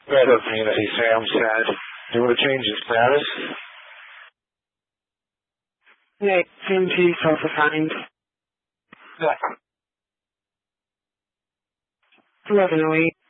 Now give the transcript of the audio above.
That doesn't mean that he's Sam said. You want to change his status? Yeah, seems he's self-assigned. Yeah. 1108.